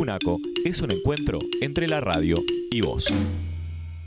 Funaco es un encuentro entre la radio y vos.